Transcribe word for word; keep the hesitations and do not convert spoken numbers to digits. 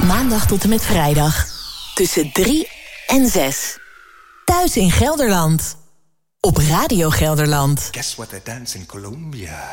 Maandag tot en met vrijdag. Tussen drie en zes. Thuis in Gelderland. Op Radio Gelderland. Guess what they dance in Colombia.